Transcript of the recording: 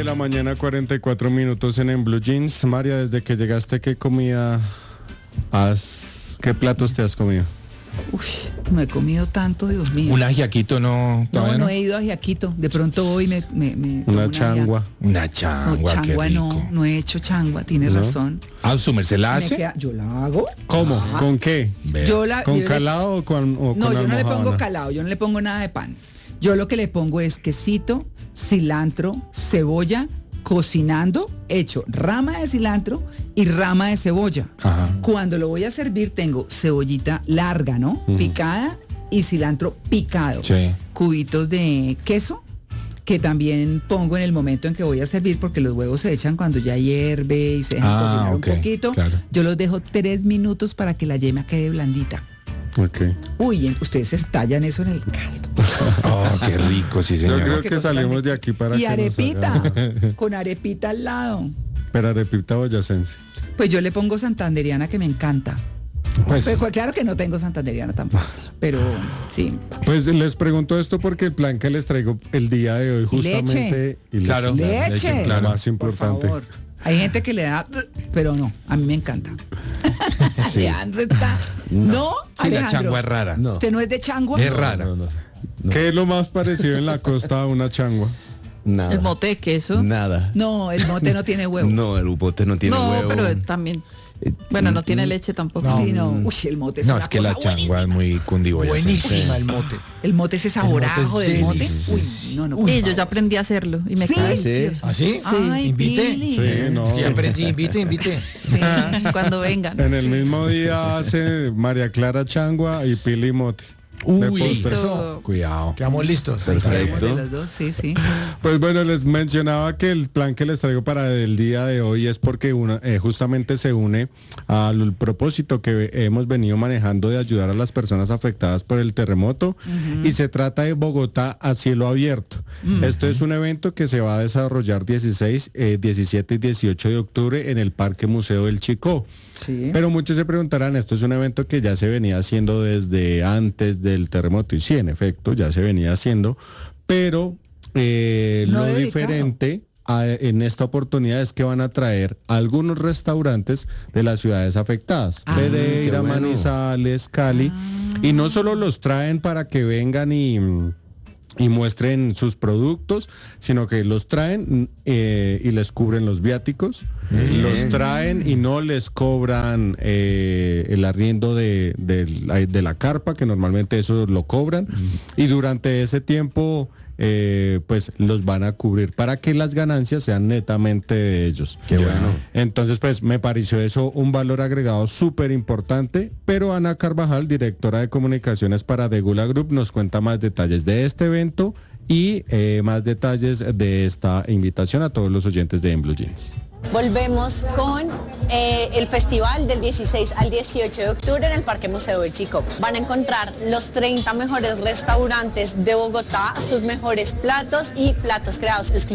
la mañana, 44 minutos en Blue Jeans. María, desde que llegaste, ¿qué platos te has comido? Uy, no he comido tanto, Dios mío. Un ajiaquito no. No he ido a ajiaquito. De pronto hoy me Una changua. Una changua, no, changua qué rico. no he hecho changua, tiene razón. ¿Su merced la hace? Yo la hago. ¿Cómo? ¿Con qué? ¿Con calado o con No, yo no le pongo almojábana? calado, yo no le pongo nada de pan. Yo lo que le pongo es quesito, cilantro, cebolla, cocinando, hecho rama de cilantro y rama de cebolla. Ajá. Cuando lo voy a servir tengo cebollita larga, ¿no? Picada y cilantro picado. Sí. Cubitos de queso que también pongo en el momento en que voy a servir porque los huevos se echan cuando ya hierve y se dejan cocinar ok, un poquito. claro. Yo los dejo 3 minutos para que la yema quede blandita. Ok. Uy, ustedes estallan eso en el caldo. Oh, qué rico, sí, Yo señor. creo que salimos de aquí para Y que nos arepita, hagan- con arepita al lado. Pero arepita boyacense. Pues yo le pongo santanderiana que me encanta. Pues, Pero claro que no tengo santanderiana tan fácil, pero sí. Pues les pregunto esto porque el plan que les traigo el día de hoy justamente... Leche. Claro. Leche. Claro, más Por importante. favor. Hay gente que le da, pero no, a mí me encanta. Sí. Alejandro está... No, sí, la Alejandro. changua es rara. No. ¿Usted no es de changua? Es rara. No. ¿Qué es lo más parecido en la costa a una changua? Nada. El mote de queso. Nada. No, el mote no tiene huevo. No, el bote no tiene No, huevo. pero también. Bueno, no tiene leche tampoco. Sí, no. Uy, el mote es No, una es que cosa la changua buenísima. es muy cundiboyacense. Buenísima el mote. El mote, ese saborajo del mote. delicioso. Uy, no. Y yo ya aprendí a hacerlo y me ¿Sí? queda Sí. delicioso. ¿Ah, sí? Ay, Invite. Pili. Sí, no. Que aprendí, invite. Sí, cuando vengan. En el mismo día hace María Clara changua y Pili mote. De Uy, postre. Listo. Cuidado. Quedamos listos. De Perfecto. los dos, sí, sí. Pues bueno, les mencionaba que el plan que les traigo para el día de hoy es porque justamente se une al propósito que hemos venido manejando de ayudar a las personas afectadas por el terremoto y se trata de Bogotá a cielo abierto. Esto es un evento que se va a desarrollar 16, 17 y 18 de octubre en el Parque Museo del Chicó. Sí. Pero muchos se preguntarán, esto es un evento que ya se venía haciendo desde antes del terremoto, y sí, en efecto, ya se venía haciendo, pero No lo dedicado. diferente en esta oportunidad es que van a traer algunos restaurantes de las ciudades afectadas, Pereira, qué bueno. Manizales, Cali, y no solo los traen para que vengan y muestren sus productos, sino que los traen y les cubren los viáticos, los traen y no les cobran el arriendo de la carpa, que normalmente eso lo cobran, y durante ese tiempo pues los van a cubrir para que las ganancias sean netamente de ellos. Qué bueno. Entonces, pues me pareció eso un valor agregado súper importante, pero Ana Carvajal, directora de comunicaciones para The Gula Group, nos cuenta más detalles de este evento y más detalles de esta invitación a todos los oyentes de En Blue Jeans. Volvemos con el festival del 16 al 18 de octubre en el Parque Museo del Chicó. Van a encontrar los 30 mejores restaurantes de Bogotá, sus mejores platos y platos creados exclusivamente